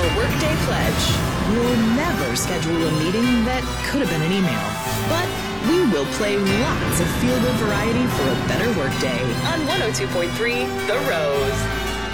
our Workday Pledge. We'll never schedule a meeting that could have been an email, but we will play lots of feel-good variety for a better workday on 102.3 The Rose.